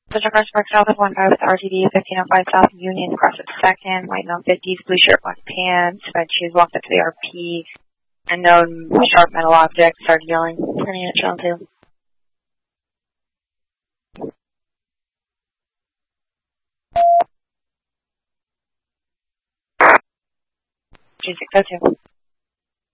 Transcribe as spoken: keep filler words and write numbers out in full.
District First Park South is one guy with R T D fifteen oh five South Union, across at second, white on fifties, blue shirt, black pants, red shoes, walked up to the R P, and known sharp metal object, started yelling, pointing at Channel two. G six oh two.